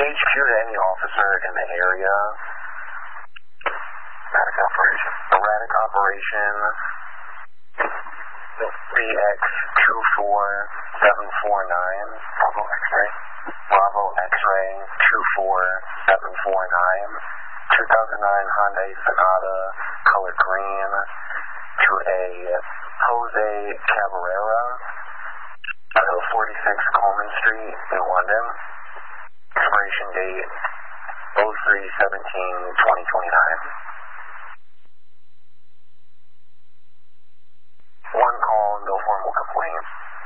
HQ to any officer in the area. Erratic operation. Erratic operation. BX24749. Bravo X-ray. Bravo X-ray 24749. 2009 Hyundai Sonata, color green, to a Jose Cabrera, 46 Coleman Street in London. Expiration date 03/17/2029.